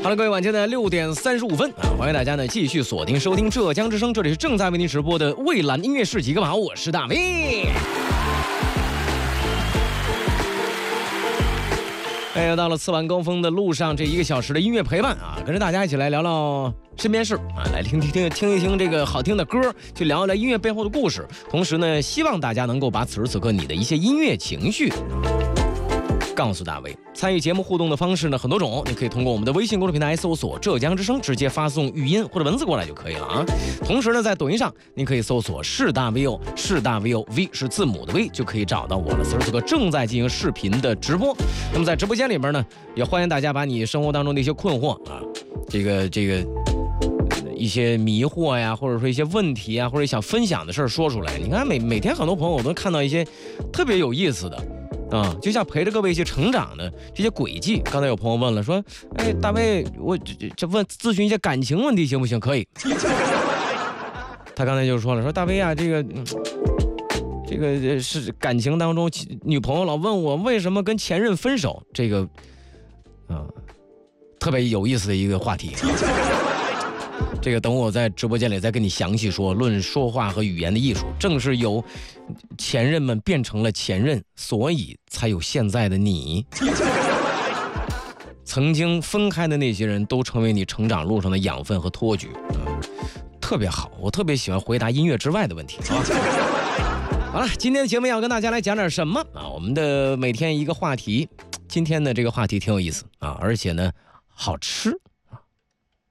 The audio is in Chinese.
好了，各位，晚间的6点35分啊，欢迎大家呢继续锁定收听浙江之声，这里是正在为您直播的蔚蓝音乐市集，各位好，我是大卫。又到了次晚高峰的路上，这1个小时的音乐陪伴啊，跟着大家一起来聊聊身边事啊，来听一听这个好听的歌，去聊一聊音乐背后的故事。同时呢，希望大家能够把此时此刻你的一些音乐情绪告诉大卫。参与节目互动的方式呢很多种，你可以通过我们的微信公众平台搜索浙江之声，直接发送语音或者文字过来就可以了啊。同时呢，在抖音上您可以搜索是大 VO， 是大 VO，V 是字母的 V， 就可以找到我了。此时此刻正在进行视频的直播，那么在直播间里边呢，也欢迎大家把你生活当中的一些困惑啊，这个一些迷惑呀，或者说一些问题啊，或者想分享的事说出来。你看每天很多朋友我都看到一些特别有意思的就像陪着各位一起成长的这些轨迹。刚才有朋友问了，说，哎，大卫，我这问咨询一些感情问题行不行？可以。他刚才就说了，说大卫啊，这个是感情当中女朋友老问我为什么跟前任分手，这个特别有意思的一个话题。这个等我在直播间里再跟你详细说，论说话和语言的艺术，正是由前任们变成了前任，所以才有现在的你。曾经分开的那些人都成为你成长路上的养分和托举，特别好。我特别喜欢回答音乐之外的问题。好了，今天的节目要跟大家来讲点什么啊？我们的每天一个话题，今天的这个话题挺有意思啊，而且呢好吃